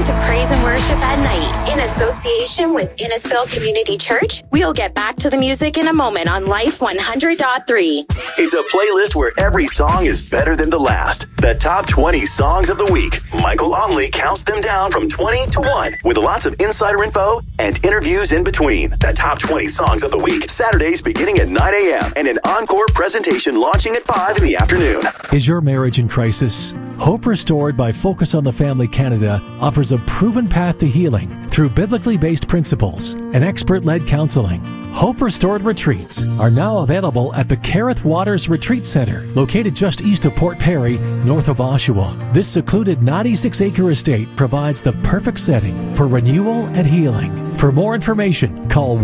to Praise and Worship at Night in association with Innisfil Community Church. We'll get back to the music in a moment on Life 100.3. It's a playlist where every song is better than the last. The top 20 songs of the week. Michael Onley counts them down from 20 to 1 with lots of insider info and interviews in between. The top 20 songs of the week. Saturdays beginning at 9 a.m. and an encore presentation launching at 5 in the afternoon. Is your marriage in crisis? Hope Restored by Focus on the Family Canada offers a proven path to healing through biblically based principles and expert-led counseling. Hope Restored retreats are now available at the Carith Waters Retreat Center, located just east of Port Perry, north of Oshawa. This secluded 96-acre estate provides the perfect setting for renewal and healing. For more information, call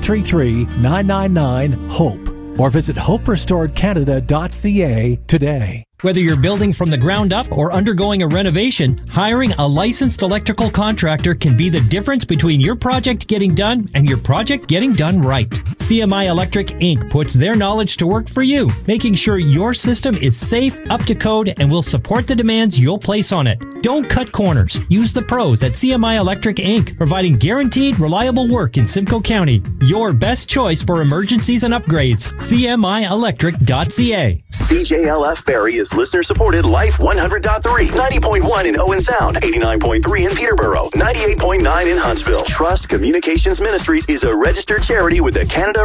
1-833-999-HOPE or visit hoperestoredcanada.ca today. Whether you're building from the ground up or undergoing a renovation, hiring a licensed electrical contractor can be the difference between your project getting done and your project getting done right. CMI Electric Inc. puts their knowledge to work for you, making sure your system is safe, up to code, and will support the demands you'll place on it. Don't cut corners. Use the pros at CMI Electric Inc., providing guaranteed, reliable work in Simcoe County. Your best choice for emergencies and upgrades. CMIElectric.ca. CJLF Barrie is listener-supported Life 100.3, 90.1 in Owen Sound, 89.3 in Peterborough, 98.9 in Huntsville. Trust Communications Ministries is a registered charity with the Canada